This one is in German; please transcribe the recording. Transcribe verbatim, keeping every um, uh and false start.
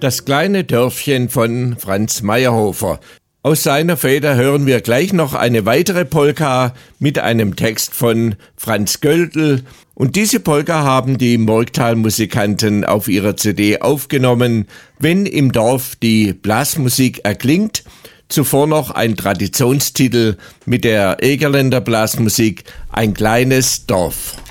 Das kleine Dörfchen von Franz Mayerhofer. Aus seiner Feder hören wir gleich noch eine weitere Polka mit einem Text von Franz Göldl. Und diese Polka haben die Murgtal-Musikanten auf ihrer C D aufgenommen, wenn im Dorf die Blasmusik erklingt. Zuvor noch ein Traditionstitel mit der Egerländer Blasmusik, ein kleines Dorf.